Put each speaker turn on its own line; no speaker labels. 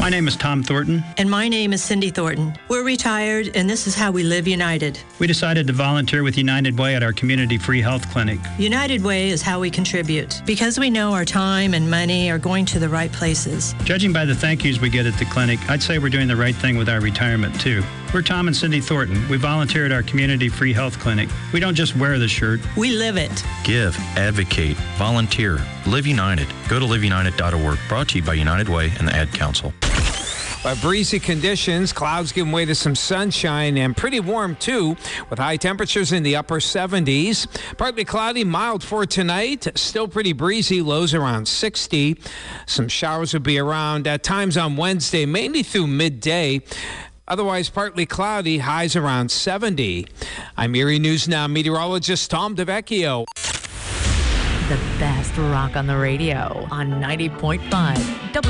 My name is Tom Thornton.
And my name is Cindy Thornton. We're retired, and this is how we live united.
We decided to volunteer with United Way at our community free health clinic.
United Way is how we contribute, because we know our time and money are going to the right places.
Judging by the thank yous we get at the clinic, I'd say we're doing the right thing with our retirement, too. We're Tom and Cindy Thornton. We volunteer at our community free health clinic. We don't just wear the shirt.
We live it.
Give, advocate, volunteer, live united. Go to liveunited.org. Brought to you by United Way and the Ad Council.
By breezy conditions, clouds giving way to some sunshine and pretty warm too, with high temperatures in the upper 70s. Partly cloudy, mild for tonight. Still pretty breezy, lows around 60. Some showers will be around at times on Wednesday, mainly through midday. Otherwise, partly cloudy, highs around 70. I'm Erie News Now meteorologist Tom DeVecchio.
The best rock on the radio on 90.5.